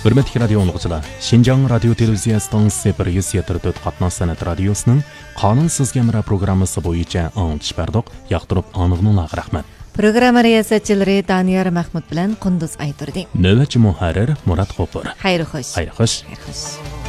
Hürmetli radio anlıqçılar, Şinjan Radio Televiziya stansiyasi 174 qatnash san'at radiosining Qonun sizga mira programmasi bo'yicha anglitish bardoq, yoqtirib anig'ninglarga rahmat. Programma riyosatchilari Daniyar Mahmud bilan Qunduz Ayturdi. Navbatchi muharrir Murat G'ofur. Xayr xo'sh. Xayr xo'sh. Xayr xo'sh.